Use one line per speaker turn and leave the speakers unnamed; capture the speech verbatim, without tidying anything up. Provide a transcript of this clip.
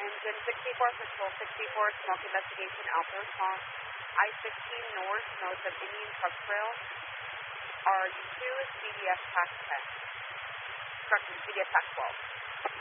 Engine sixty-four, Patrol sixty-four, smoke investigation, Alpha response. I sixteen north, north of Indian Truck Trail. R U two, C D F Pack ten. Correction, C D F Pack twelve.